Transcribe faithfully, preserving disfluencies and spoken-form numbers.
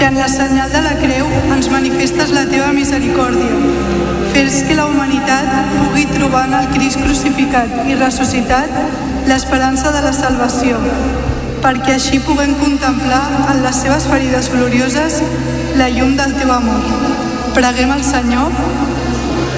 en la senyal de la creu ens manifestes la teva misericòrdia. Fes que la humanitat pugui trobar en el Crist crucificat i ressuscitat l'esperança de la salvació, perquè així puguem contemplar en les seves ferides glorioses la llum del teu amor. Preguem al Senyor